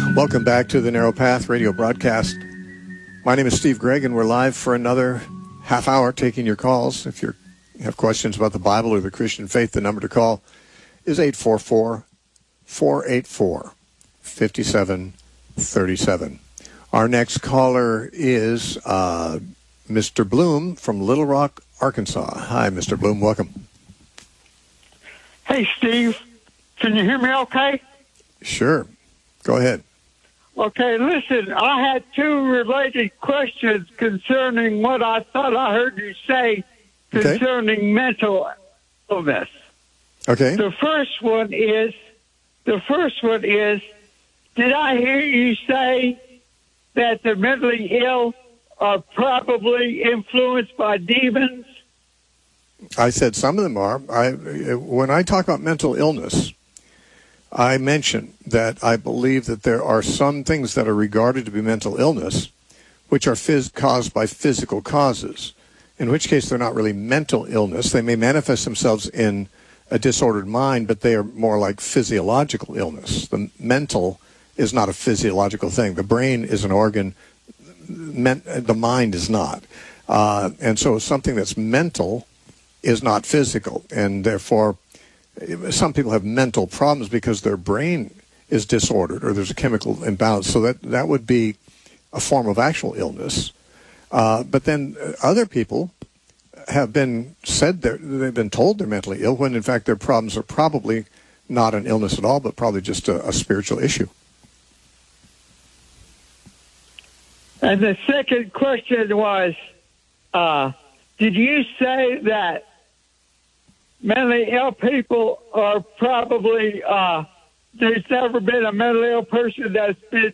Welcome back to the Narrow Path radio broadcast. My name is Steve Gregg, and we're live for another half hour taking your calls. If you have questions about the Bible or the Christian faith, the number to call is 844-484-5737. Our next caller is Mr. Bloom from Little Rock, Arkansas. Hi, Mr. Bloom. Welcome. Hey, Steve. Can you hear me okay? Sure. Go ahead. Okay, listen, I had two related questions concerning what I thought I heard you say concerning mental illness. Okay. The first one is, did I hear you say that the mentally ill are probably influenced by demons? I said some of them are. When I talk about mental illness, I mention that I believe that there are some things that are regarded to be mental illness, which are caused by physical causes, in which case they're not really mental illness. They may manifest themselves in a disordered mind, but they are more like physiological illness. The mental is not a physiological thing. The brain is an organ. The mind is not. And so something that's mental is not physical, and therefore some people have mental problems because their brain is disordered or there's a chemical imbalance. So that would be a form of actual illness. But then other people have been they've been told they're mentally ill when in fact their problems are probably not an illness at all, but probably just a spiritual issue. And the second question was, did you say that mentally ill people are probably, there's never been a mentally ill person that's been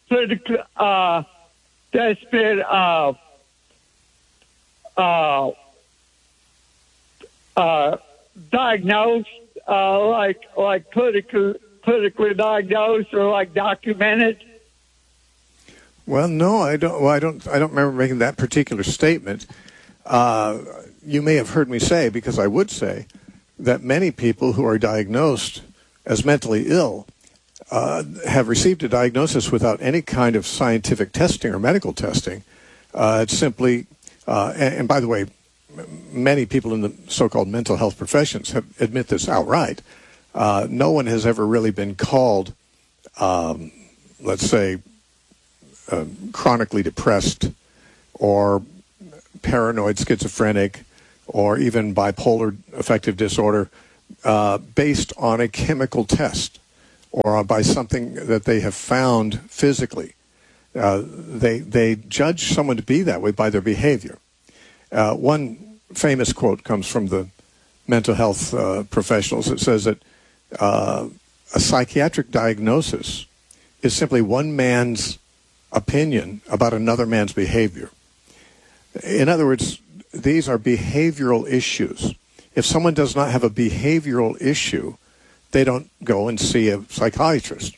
diagnosed, like politically diagnosed or like documented? Well, no, I don't. Well, I don't remember making that particular statement. You may have heard me say, because I would say, that many people who are diagnosed as mentally ill have received a diagnosis without any kind of scientific testing or medical testing. It's simply, and by the way, many people in the so-called mental health professions admit this outright. No one has ever really been called, let's say, chronically depressed or paranoid schizophrenic or even bipolar affective disorder based on a chemical test or by something that they have found physically. They judge someone to be that way by their behavior. One famous quote comes from the mental health professionals. It says that a psychiatric diagnosis is simply one man's opinion about another man's behavior. In other words, these are behavioral issues. If someone does not have a behavioral issue, they don't go and see a psychiatrist.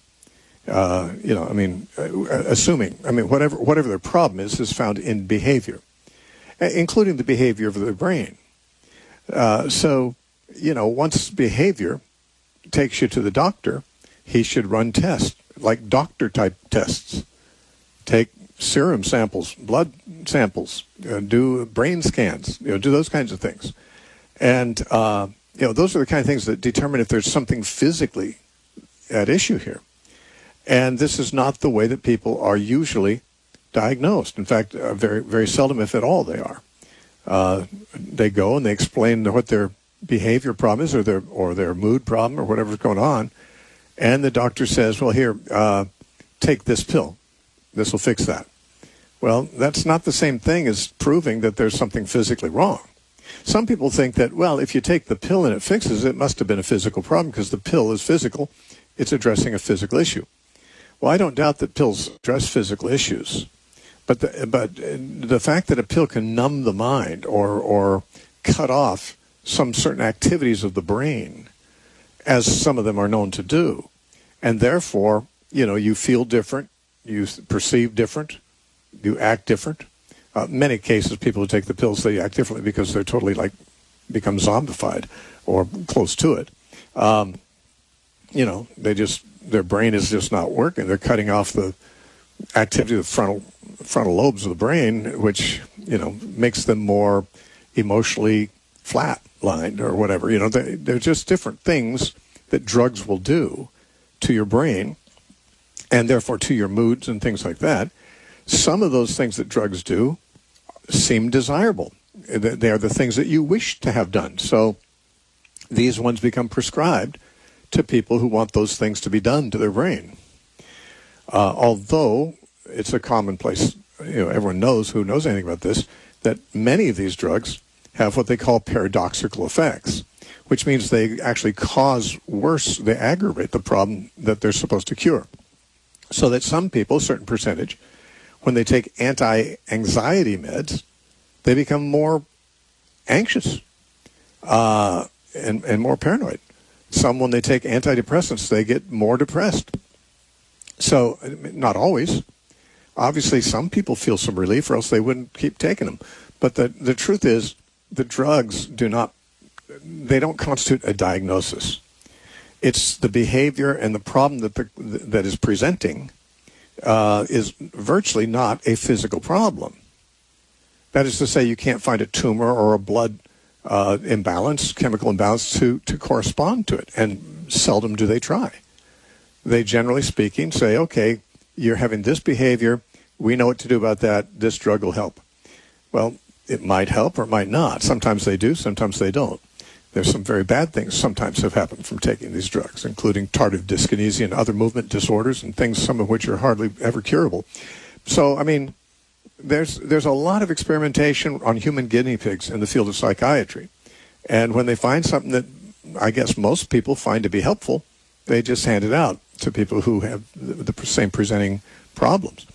Assuming, whatever their problem is found in behavior, including the behavior of their brain. Once behavior takes you to the doctor, he should run tests, like doctor-type tests. Take serum samples, blood samples, do brain scans, do those kinds of things. And, those are the kind of things that determine if there's something physically at issue here. And this is not the way that people are usually diagnosed. In fact, very, very seldom, if at all, they are. They go and they explain what their behavior problem is or their mood problem or whatever's going on. And the doctor says, well, here, take this pill. This will fix that. Well, that's not the same thing as proving that there's something physically wrong. Some people think that, well, if you take the pill and it fixes it, it must have been a physical problem because the pill is physical. It's addressing a physical issue. Well, I don't doubt that pills address physical issues. But the fact that a pill can numb the mind or cut off some certain activities of the brain, as some of them are known to do, and therefore, you feel different, you perceive different, you act different. Many cases, people who take the pills, they act differently because they're totally become zombified or close to it. They just their brain is just not working. They're cutting off the activity of the frontal lobes of the brain, which, makes them more emotionally flat-lined or whatever. They're just different things that drugs will do to your brain and therefore to your moods and things like that. Some of those things that drugs do seem desirable. They are the things that you wish to have done. So these ones become prescribed to people who want those things to be done to their brain. Although it's a commonplace, everyone knows who knows anything about this, that many of these drugs have what they call paradoxical effects, which means they actually cause worse, they aggravate the problem that they're supposed to cure. So that some people, a certain percentage, when they take anti-anxiety meds, they become more anxious and more paranoid. Some, when they take antidepressants, they get more depressed. So, not always. Obviously, some people feel some relief, or else they wouldn't keep taking them. But the truth is, the drugs they don't constitute a diagnosis. It's the behavior and the problem that is presenting is virtually not a physical problem. That is to say, you can't find a tumor or a blood imbalance, chemical imbalance, to correspond to it. And seldom do they try. They, generally speaking, say, okay, you're having this behavior. We know what to do about that. This drug will help. Well, it might help or it might not. Sometimes they do, sometimes they don't. There's some very bad things sometimes have happened from taking these drugs, including tardive dyskinesia and other movement disorders and things, some of which are hardly ever curable. So, there's a lot of experimentation on human guinea pigs in the field of psychiatry. And when they find something that I guess most people find to be helpful, they just hand it out to people who have the same presenting problems.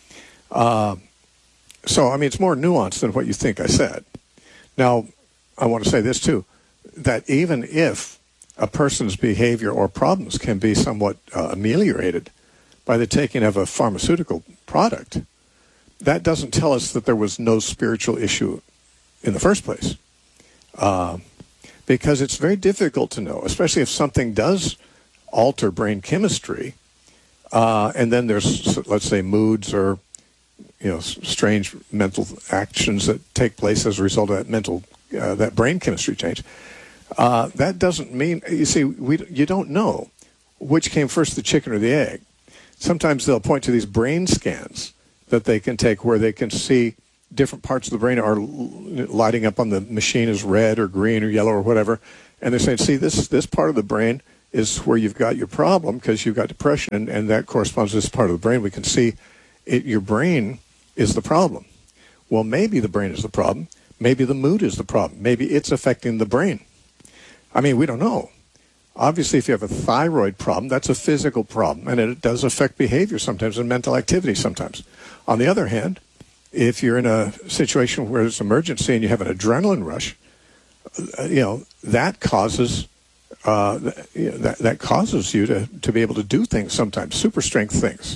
So, it's more nuanced than what you think I said. Now, I want to say this, too, that even if a person's behavior or problems can be somewhat ameliorated by the taking of a pharmaceutical product, that doesn't tell us that there was no spiritual issue in the first place. Because it's very difficult to know, especially if something does alter brain chemistry, and then there's, let's say, moods or strange mental actions that take place as a result of that brain chemistry change. That doesn't mean, you see, you don't know which came first, the chicken or the egg. Sometimes they'll point to these brain scans that they can take where they can see different parts of the brain are lighting up on the machine as red or green or yellow or whatever. And they're saying, see, this part of the brain is where you've got your problem because you've got depression, and that corresponds to this part of the brain. We can see your brain is the problem. Well, maybe the brain is the problem. Maybe the mood is the problem. Maybe it's affecting the brain. We don't know. Obviously, if you have a thyroid problem, that's a physical problem, and it does affect behavior sometimes and mental activity sometimes. On the other hand, if you're in a situation where there's emergency and you have an adrenaline rush, that causes that causes you to be able to do things sometimes, super strength things.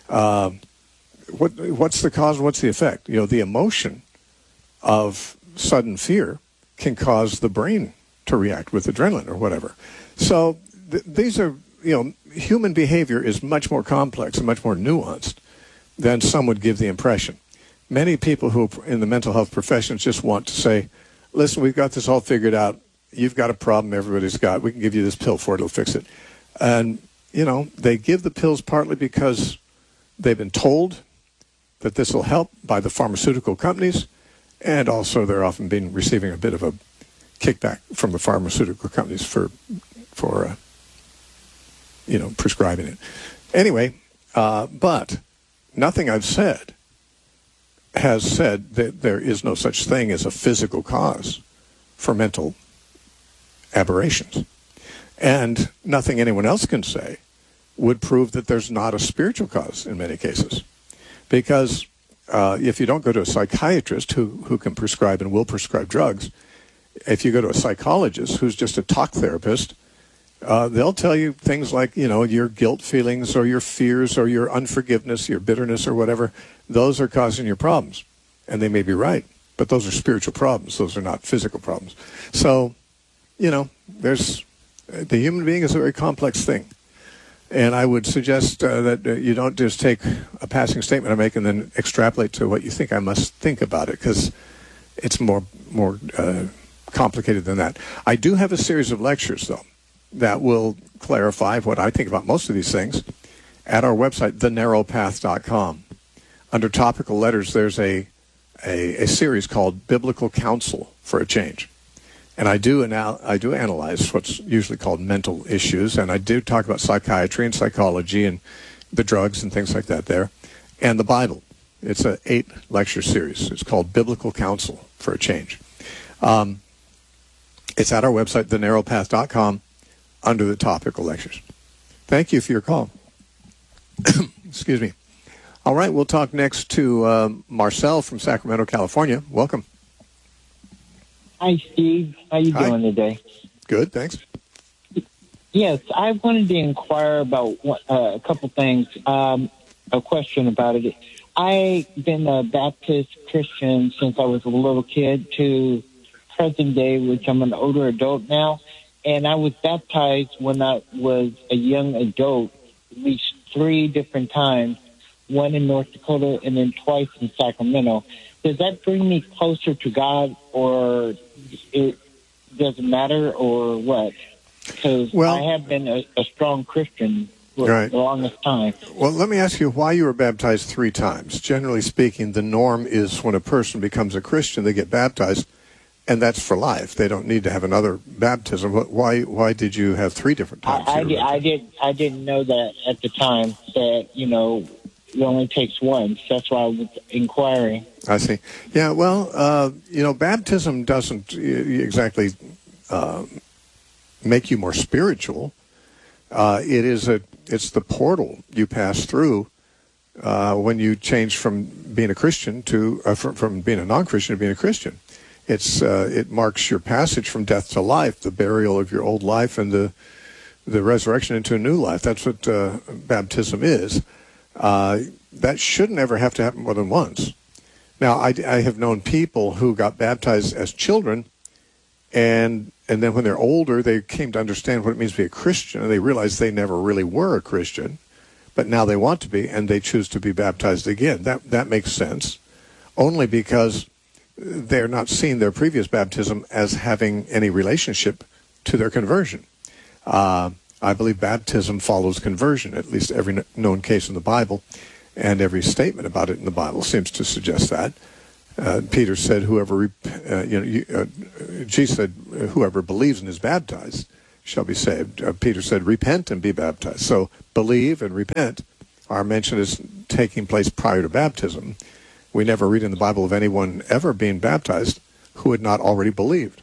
What's the cause? What's the effect? The emotion of sudden fear can cause the brain to react with adrenaline or whatever. So these are, human behavior is much more complex and much more nuanced than some would give the impression. Many people who are in the mental health professions just want to say, listen, we've got this all figured out. You've got a problem everybody's got. We can give you this pill for it. It'll fix it. And, they give the pills partly because they've been told that this will help by the pharmaceutical companies, and also they're often receiving a bit of a kickback from the pharmaceutical companies for prescribing it. Anyway, but nothing I've said has said that there is no such thing as a physical cause for mental aberrations. And nothing anyone else can say would prove that there's not a spiritual cause in many cases. Because if you don't go to a psychiatrist who can prescribe and will prescribe drugs, if you go to a psychologist who's just a talk therapist, they'll tell you things like, your guilt feelings or your fears or your unforgiveness, your bitterness or whatever, those are causing your problems. And they may be right, but those are spiritual problems. Those are not physical problems. So, the human being is a very complex thing. And I would suggest that you don't just take a passing statement I make and then extrapolate to what you think I must think about it, because it's more complicated than that. I do have a series of lectures, though, that will clarify what I think about most of these things at our website, thenarrowpath.com. Under topical letters, there's a series called Biblical Counsel for a Change. And I do analyze what's usually called mental issues, and I do talk about psychiatry and psychology and the drugs and things like that there, and the Bible. It's an 8-lecture series. It's called Biblical Counsel for a Change. It's at our website, thenarrowpath.com, under the topical lectures. Thank you for your call. Excuse me. All right, we'll talk next to Marcel from Sacramento, California. Welcome. Hi, Steve. How you doing today? Good, thanks. Yes, I wanted to inquire about a couple things. A question about it. I've been a Baptist Christian since I was a little kid to present day, which I'm an older adult now. And I was baptized when I was a young adult, at least 3 different times, one in North Dakota and then twice in Sacramento. Does that bring me closer to God, or it doesn't matter, or what? Because I have been a strong Christian for the longest time. Well, let me ask you why you were baptized 3 times. Generally speaking, the norm is when a person becomes a Christian, they get baptized, and that's for life. They don't need to have another baptism. Why did you have 3 different times? I didn't know that at the time, that, it only takes once. That's why I was inquiring. I see. Yeah, well, baptism doesn't exactly make you more spiritual. It's the portal you pass through when you change from being a Christian to from being a non-Christian to being a Christian. It marks your passage from death to life, the burial of your old life and the resurrection into a new life. That's what baptism is. That shouldn't ever have to happen more than once. Now, I have known people who got baptized as children, and then when they're older, they came to understand what it means to be a Christian, and they realized they never really were a Christian, but now they want to be, and they choose to be baptized again. That makes sense, only because they're not seeing their previous baptism as having any relationship to their conversion. I believe baptism follows conversion, at least every known case in the Bible, and every statement about it in the Bible seems to suggest that. Peter said, Jesus said, whoever believes and is baptized shall be saved. Peter said, repent and be baptized. So believe and repent are mentioned as taking place prior to baptism. We never read in the Bible of anyone ever being baptized who had not already believed.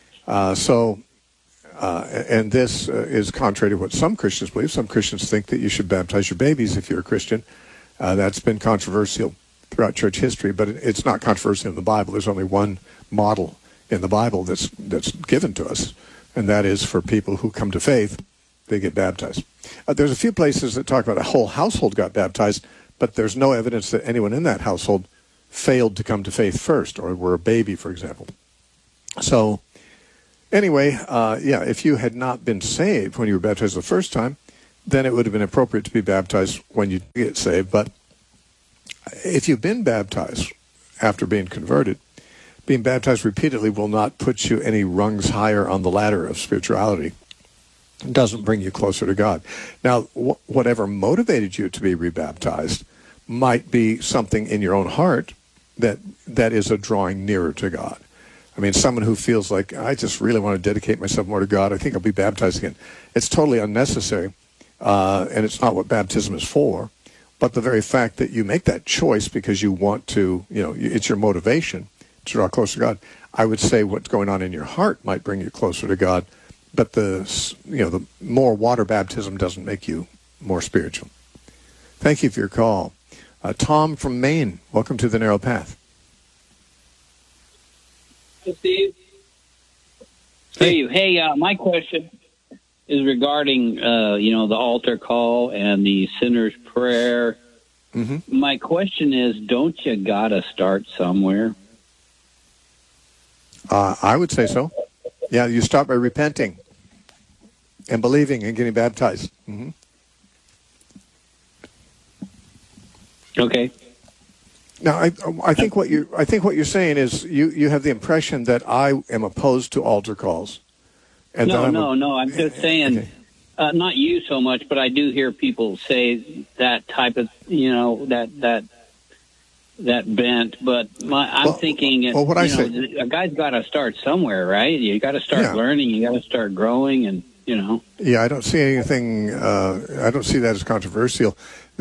And this is contrary to what some Christians believe. Some Christians think that you should baptize your babies if you're a Christian. That's been controversial throughout church history, but it's not controversial in the Bible. There's only one model in the Bible that's given to us, and that is for people who come to faith, they get baptized. There's a few places that talk about a whole household got baptized, but there's no evidence that anyone in that household failed to come to faith first, or were a baby, for example. So anyway, if you had not been saved when you were baptized the first time, then it would have been appropriate to be baptized when you get saved. But if you've been baptized after being converted, being baptized repeatedly will not put you any rungs higher on the ladder of spirituality. It doesn't bring you closer to God. Now, whatever motivated you to be rebaptized might be something in your own heart that is a drawing nearer to God. I mean, someone who feels like, I just really want to dedicate myself more to God, I think I'll be baptized again. It's totally unnecessary, and it's not what baptism is for. But the very fact that you make that choice because you want to, it's your motivation to draw closer to God, I would say what's going on in your heart might bring you closer to God. But the more water baptism doesn't make you more spiritual. Thank you for your call. Tom from Maine, welcome to the Narrow Path. Hey, Steve. Hey, my question is regarding, the altar call and the sinner's prayer. Mm-hmm. My question is, don't you gotta start somewhere? I would say so. Yeah, you start by repenting and believing and getting baptized. Mm-hmm. Okay. Now, I think what you're saying is you have the impression that I am opposed to altar calls. And No. I'm just saying, okay. Not you so much, but I do hear people say that type of, that bent. But I'm thinking, what I say, a guy's got to start somewhere, right? You got to start learning. You got to start growing, and Yeah, I don't see anything. I don't see that as controversial.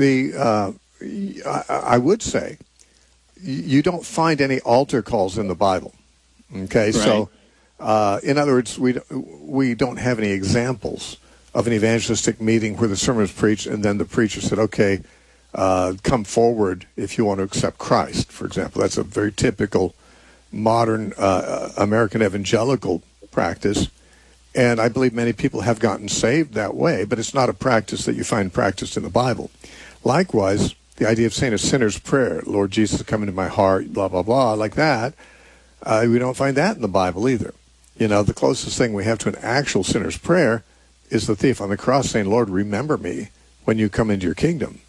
I would say you don't find any altar calls in the Bible. Okay, right. So in other words, we don't have any examples of an evangelistic meeting where the sermon was preached and then the preacher said, "Okay, come forward if you want to accept Christ." For example, that's a very typical modern American evangelical practice. And I believe many people have gotten saved that way, but it's not a practice that you find practiced in the Bible. Likewise, the idea of saying a sinner's prayer, "Lord Jesus, come into my heart," blah, blah, blah, like that, we don't find that in the Bible either. The closest thing we have to an actual sinner's prayer is the thief on the cross saying, "Lord, remember me when you come into your kingdom."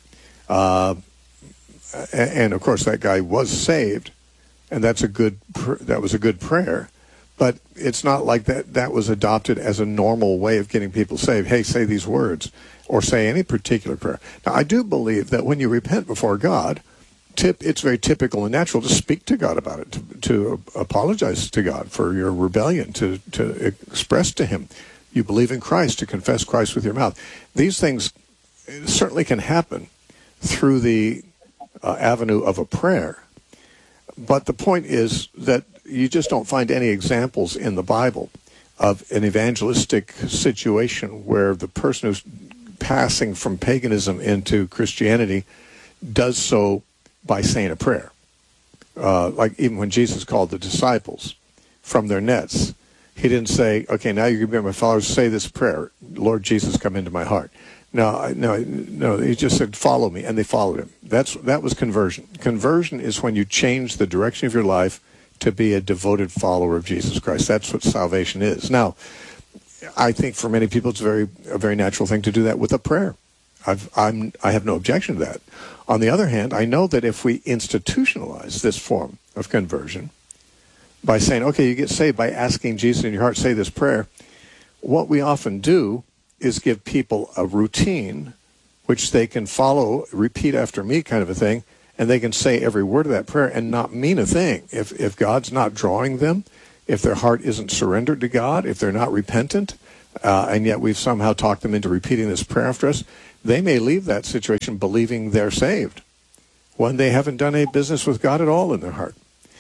And of course, that guy was saved, and that was a good prayer. But it's not like that was adopted as a normal way of getting people saved. Hey, say these words, or say any particular prayer. Now, I do believe that when you repent before God, it's very typical and natural to speak to God about it, to apologize to God for your rebellion, to express to him you believe in Christ, to confess Christ with your mouth. These things certainly can happen through the avenue of a prayer. But the point is that you just don't find any examples in the Bible of an evangelistic situation where the person who's passing from paganism into Christianity does so by saying a prayer. Like even when Jesus called the disciples from their nets, he didn't say, "Okay, now you're going to be my followers, say this prayer, Lord Jesus, come into my heart." No, he just said, "Follow me," and they followed him. That was conversion. Conversion is when you change the direction of your life to be a devoted follower of Jesus Christ. That's what salvation is. Now, I think for many people it's a very natural thing to do that with a prayer. I have no objection to that. On the other hand, I know that if we institutionalize this form of conversion by saying, "Okay, you get saved by asking Jesus in your heart, say this prayer," what we often do is give people a routine which they can follow, repeat after me kind of a thing, and they can say every word of that prayer and not mean a thing. If God's not drawing them, if their heart isn't surrendered to God, if they're not repentant, and yet we've somehow talked them into repeating this prayer after us, they may leave that situation believing they're saved when they haven't done any business with God at all in their heart.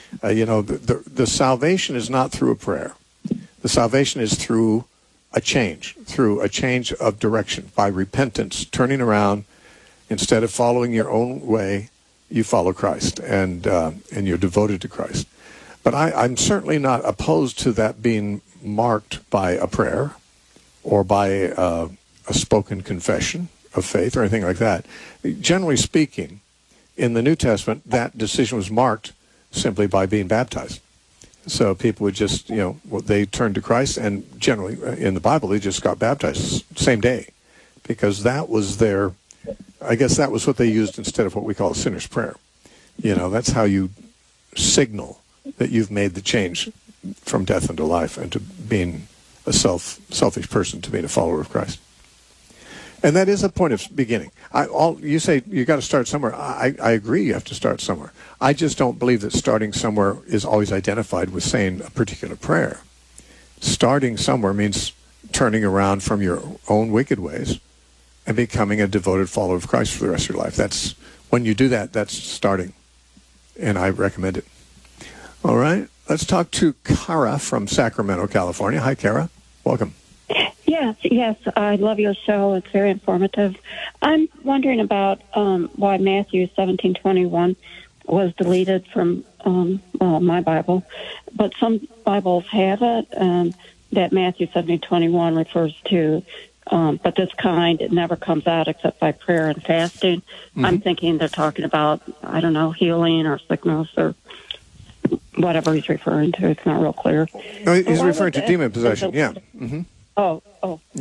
The salvation is not through a prayer. The salvation is through a change of direction, by repentance, turning around. Instead of following your own way, you follow Christ, and you're devoted to Christ. But I'm certainly not opposed to that being marked by a prayer or by a spoken confession of faith or anything like that. Generally speaking, in the New Testament, that decision was marked simply by being baptized. So people would just, they turned to Christ, and generally in the Bible, they just got baptized same day, because that was that was what they used instead of what we call a sinner's prayer. That's how you signal that you've made the change from death unto life, and to being a selfish person to being a follower of Christ. And that is a point of beginning. You say you got to start somewhere. I agree, you have to start somewhere. I just don't believe that starting somewhere is always identified with saying a particular prayer. Starting somewhere means turning around from your own wicked ways and becoming a devoted follower of Christ for the rest of your life. That's when you do that, that's starting. And I recommend it. All right. Let's talk to Kara from Sacramento, California. Hi, Kara. Welcome. Yes, I love your show. It's very informative. I'm wondering about why Matthew 17:21 was deleted from my Bible, but some Bibles have it, that Matthew 17:21 refers to, but this kind, it never comes out except by prayer and fasting. Mm-hmm. I'm thinking they're talking about, I don't know, healing or sickness or whatever he's referring to. It's not real clear. No, he's referring to demon possession, yeah. Mm-hmm. Oh. Yeah.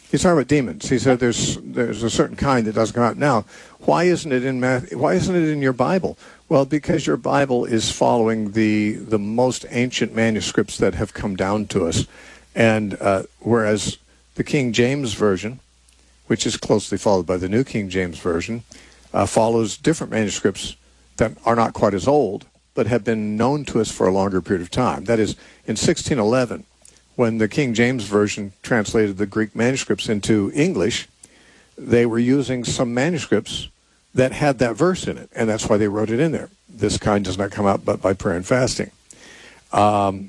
He's talking about demons. He said there's a certain kind that doesn't come out. Now, why isn't it in why isn't it in your Bible? Well, because your Bible is following the most ancient manuscripts that have come down to us, and whereas the King James Version, which is closely followed by the New King James Version, follows different manuscripts that are not quite as old, but have been known to us for a longer period of time. That is, in 1611, when the King James Version translated the Greek manuscripts into English, they were using some manuscripts that had that verse in it, and that's why they wrote it in there. This kind does not come out but by prayer and fasting. But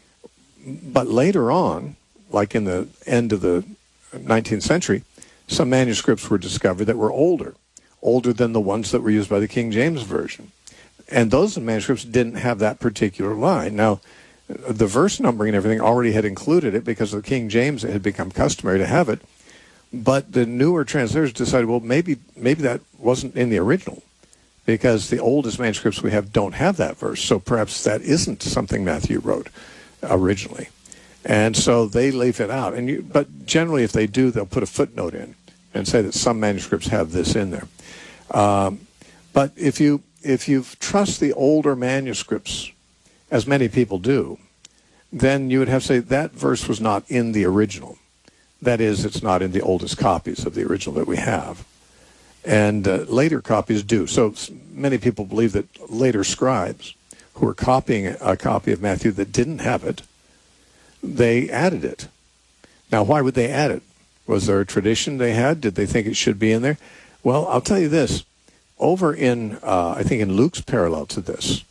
later on, like in the end of the 19th century, some manuscripts were discovered that were older than the ones that were used by the King James Version. And those manuscripts didn't have that particular line. Now, the verse numbering and everything already had included it because of the King James. It had become customary to have it. But the newer translators decided, well, maybe that wasn't in the original, because the oldest manuscripts we have don't have that verse. So perhaps that isn't something Matthew wrote originally. And so they leave it out. But generally, if they do, they'll put a footnote in and say that some manuscripts have this in there. But if you trust the older manuscripts, as many people do, then you would have to say that verse was not in the original. That is, it's not in the oldest copies of the original that we have. And later copies do. So many people believe that later scribes who were copying a copy of Matthew that didn't have it, they added it. Now, why would they add it? Was there a tradition they had? Did they think it should be in there? Well, I'll tell you this. Over in, I think in Luke's parallel to this,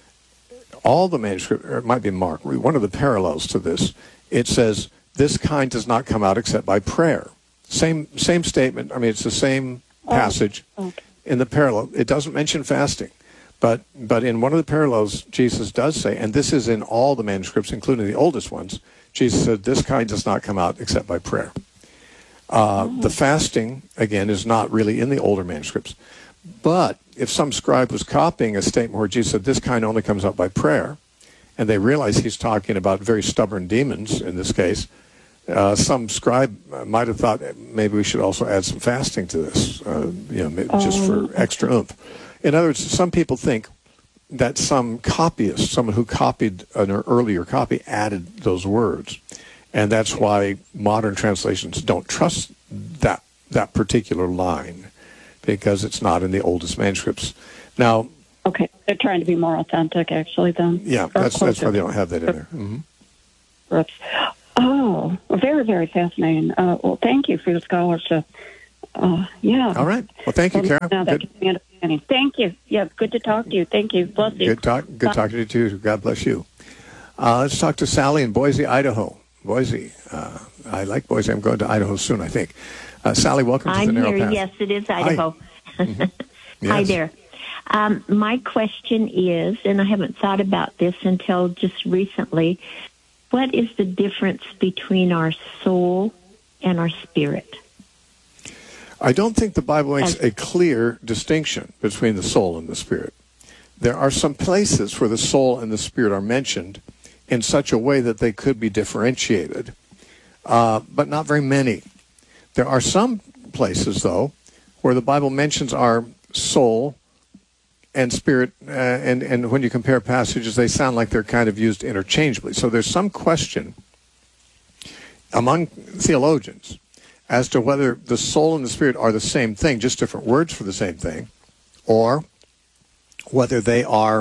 all the manuscript, or it might be Mark, one of the parallels to this, it says, this kind does not come out except by prayer. Same statement. I mean, it's the same passage in the parallel. It doesn't mention fasting. But in one of the parallels, Jesus does say, and this is in all the manuscripts, including the oldest ones, Jesus said, this kind does not come out except by prayer. The fasting, again, is not really in the older manuscripts. But if some scribe was copying a statement where Jesus said, this kind only comes out by prayer, and they realize he's talking about very stubborn demons in this case, some scribe might have thought maybe we should also add some fasting to this, just for extra oomph. In other words, some people think that some copyist, someone who copied an earlier copy, added those words. And that's why modern translations don't trust that particular line, because it's not in the oldest manuscripts. Now, okay, they're trying to be more authentic, actually, then. Yeah, that's why they don't have that in there. Mm-hmm. Oh, very, very fascinating. Well, thank you for your scholarship. Yeah. All right. Well, thank you, Karen. Now that gives me understanding. Thank you. Yeah, good to talk to you. Thank you. Bless you. Good talking to you, too. God bless you. Let's talk to Sally in Boise, Idaho. Boise. I like Boise. I'm going to Idaho soon, I think. Sally, welcome to the Narrow Path. I'm here. Yes, it is Idaho. Hi, yes. Hi there. My question is, and I haven't thought about this until just recently, what is the difference between our soul and our spirit? I don't think the Bible makes a clear distinction between the soul and the spirit. There are some places where the soul and the spirit are mentioned in such a way that they could be differentiated, but not very many. There are some places, though, where the Bible mentions our soul and spirit, and when you compare passages, they sound like they're kind of used interchangeably. So there's some question among theologians as to whether the soul and the spirit are the same thing, just different words for the same thing, or whether they are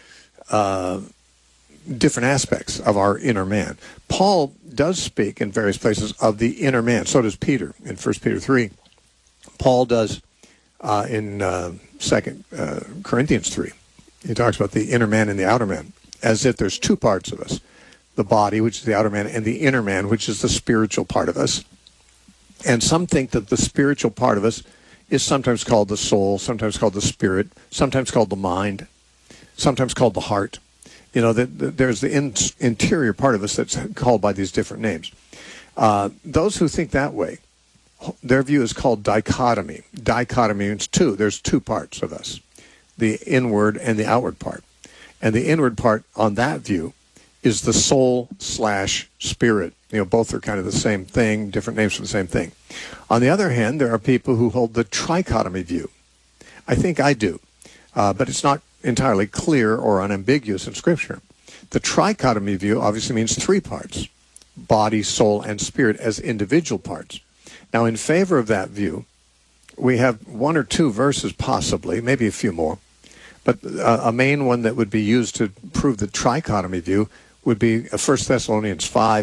different aspects of our inner man. Paul does speak in various places of the inner man. So does Peter in 1 Peter 3. Paul does in 2 Corinthians 3. He talks about the inner man and the outer man, as if there's two parts of us, the body, which is the outer man, and the inner man, which is the spiritual part of us. And some think that the spiritual part of us is sometimes called the soul, sometimes called the spirit, sometimes called the mind, sometimes called the heart. You know, there's the interior part of us that's called by these different names. Those who think that way, their view is called dichotomy. Dichotomy means two. There's two parts of us, the inward and the outward part. And the inward part, on that view, is the soul/spirit. Both are kind of the same thing, different names for the same thing. On the other hand, there are people who hold the trichotomy view. I think I do, but it's not entirely clear or unambiguous in Scripture. The trichotomy view obviously means three parts: body, soul, and spirit as individual parts. Now, in favor of that view, we have one or two verses, possibly, maybe a few more, but a main one that would be used to prove the trichotomy view would be 1 Thessalonians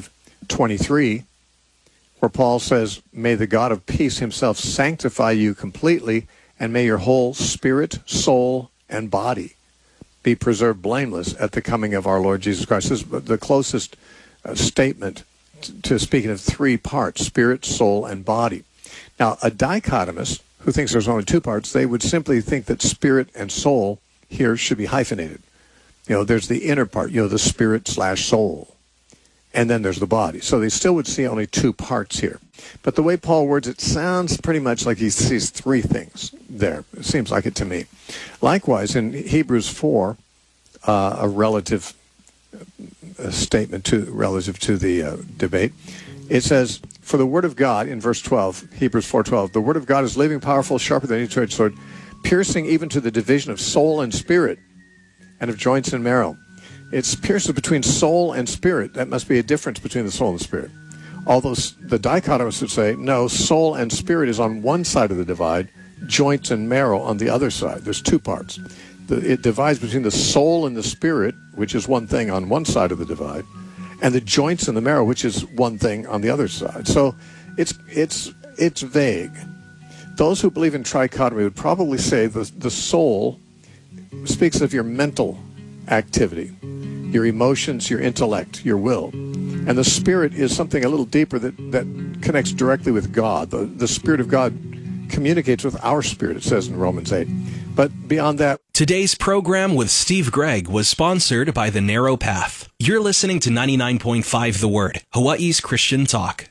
5:23, where Paul says, "May the God of peace himself sanctify you completely, and may your whole spirit, soul, and body be preserved blameless at the coming of our Lord Jesus Christ." This is the closest statement to speaking of three parts: spirit, soul, and body. Now, a dichotomist who thinks there's only two parts, they would simply think that spirit and soul here should be hyphenated. There's the inner part, the spirit/soul, and then there's the body. So they still would see only two parts here. But the way Paul words it sounds pretty much like he sees three things there. It seems like it to me. Likewise, in Hebrews 4, a relative statement relative to the debate, it says, "For the word of God," in verse 12, Hebrews 4:12, "the word of God is living, powerful, sharper than any two-edged sword, piercing even to the division of soul and spirit, and of joints and marrow." It's pierces between soul and spirit. That must be a difference between the soul and the spirit. Although the dichotomists would say, no, soul and spirit is on one side of the divide, joints and marrow on the other side. There's two parts. It divides between the soul and the spirit, which is one thing on one side of the divide, and the joints and the marrow, which is one thing on the other side. So it's vague. Those who believe in trichotomy would probably say the soul speaks of your mental activity, your emotions, your intellect, your will. And the spirit is something a little deeper that connects directly with God. The Spirit of God communicates with our spirit, it says in Romans 8. But beyond that... Today's program with Steve Gregg was sponsored by The Narrow Path. You're listening to 99.5 The Word, Hawaii's Christian Talk.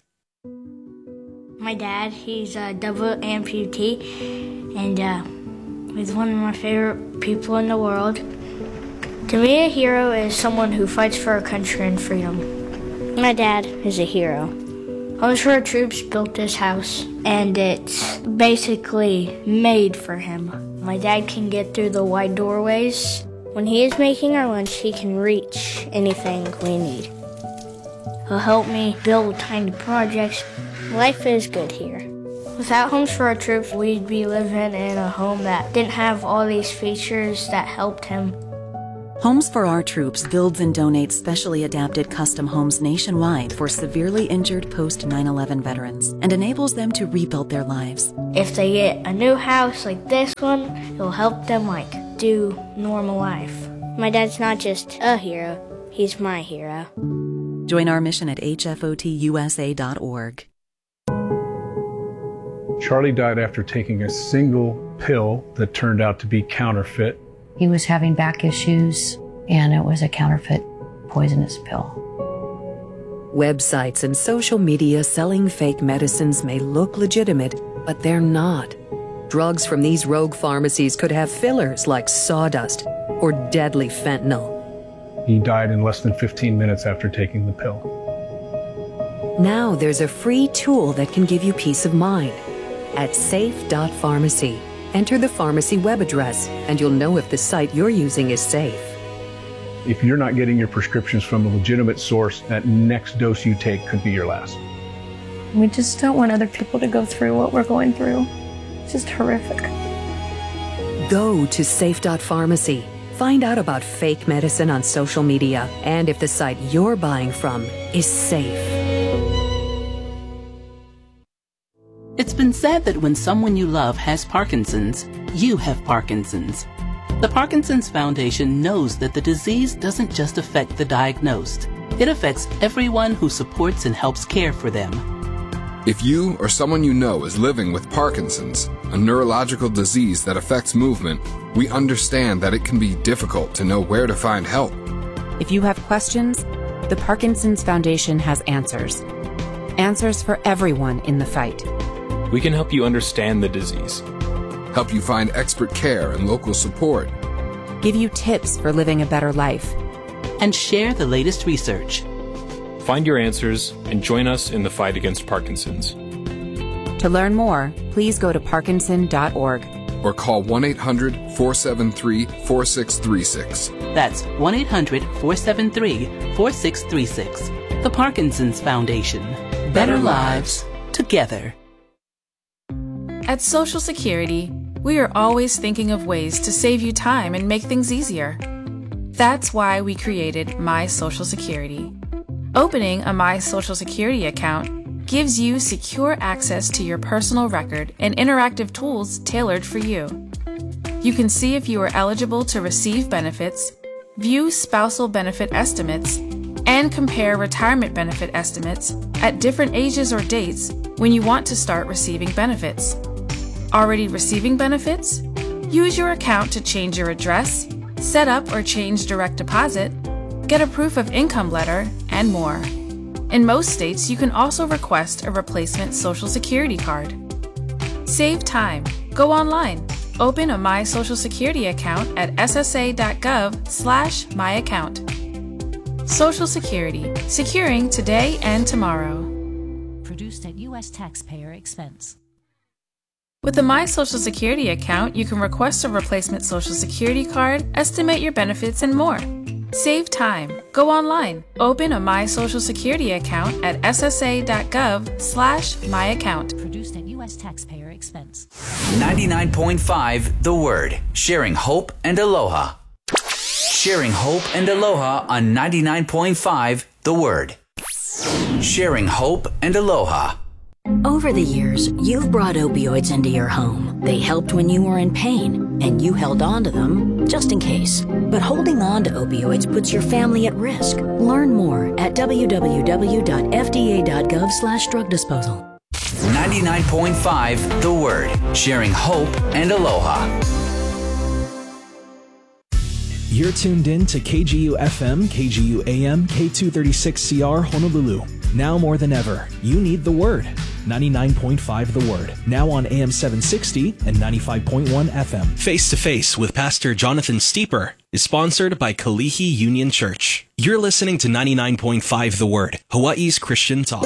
My dad, he's a double amputee, and he's one of my favorite people in the world. To me, a hero is someone who fights for our country and freedom. My dad is a hero. Homes for Our Troops built this house, and it's basically made for him. My dad can get through the wide doorways. When he is making our lunch, he can reach anything we need. He'll help me build tiny projects. Life is good here. Without Homes for Our Troops, we'd be living in a home that didn't have all these features that helped him. Homes for Our Troops builds and donates specially adapted custom homes nationwide for severely injured post-9/11 veterans and enables them to rebuild their lives. If they get a new house like this one, it'll help them do normal life. My dad's not just a hero, he's my hero. Join our mission at hfotusa.org. Charlie died after taking a single pill that turned out to be counterfeit. He was having back issues, and it was a counterfeit poisonous pill. Websites and social media selling fake medicines may look legitimate, but they're not. Drugs from these rogue pharmacies could have fillers like sawdust or deadly fentanyl. He died in less than 15 minutes after taking the pill. Now there's a free tool that can give you peace of mind. At safe.pharmacy, enter the pharmacy web address, and you'll know if the site you're using is safe. If you're not getting your prescriptions from a legitimate source, that next dose you take could be your last. We just don't want other people to go through what we're going through. It's just horrific. Go to safe.pharmacy. Find out about fake medicine on social media and if the site you're buying from is safe. It's been said that when someone you love has Parkinson's, you have Parkinson's. The Parkinson's Foundation knows that the disease doesn't just affect the diagnosed. It affects everyone who supports and helps care for them. If you or someone you know is living with Parkinson's, a neurological disease that affects movement, we understand that it can be difficult to know where to find help. If you have questions, the Parkinson's Foundation has answers. Answers for everyone in the fight. We can help you understand the disease. Help you find expert care and local support. Give you tips for living a better life. and share the latest research. Find your answers and join us in the fight against Parkinson's. To learn more, please go to parkinson.org. Or call 1-800-473-4636. That's 1-800-473-4636. The Parkinson's Foundation. Better lives together. At Social Security, we are always thinking of ways to save you time and make things easier. That's why we created My Social Security. Opening a My Social Security account gives you secure access to your personal record and interactive tools tailored for you. You can see if you are eligible to receive benefits, view spousal benefit estimates, and compare retirement benefit estimates at different ages or dates when you want to start receiving benefits. Already receiving benefits? Use your account to change your address, set up or change direct deposit, get a proof of income letter, and more. In most states, you can also request a replacement Social Security card. Save time. Go online. Open a My Social Security account at ssa.gov/myaccount. Social Security. Securing today and tomorrow. Produced at U.S. taxpayer expense. With the My Social Security account, you can request a replacement Social Security card, estimate your benefits, and more. Save time. Go online. Open a My Social Security account at ssa.gov/myaccount. Produced at U.S. taxpayer expense. 99.5 The Word. Sharing hope and aloha. Sharing hope and aloha on 99.5 The Word. Sharing hope and aloha. Over the years, you've brought opioids into your home. They helped when you were in pain, and you held on to them just in case. But holding on to opioids puts your family at risk. Learn more at www.fda.gov/drug disposal. 99.5 The Word. Sharing hope and aloha. You're tuned in to KGU FM, KGU AM, K236CR Honolulu. Now more than ever, you need the Word. 99.5 The Word. Now on AM 760 and 95.1 FM. Face to Face with Pastor Jonathan Steeper is sponsored by Kalihi Union Church. You're listening to 99.5 The Word, Hawaii's Christian talk.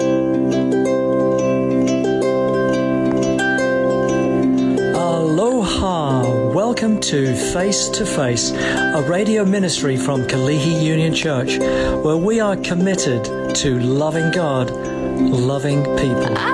Aloha! Welcome to Face, a radio ministry from Kalihi Union Church, where we are committed to loving God, loving people.